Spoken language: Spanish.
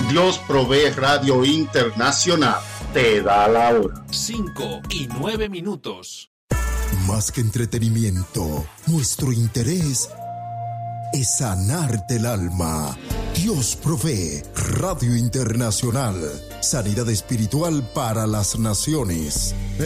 Dios Provee Radio Internacional te da la hora. 5:09. Más que entretenimiento, nuestro interés es sanarte el alma. Dios Provee Radio Internacional. Sanidad espiritual para las naciones.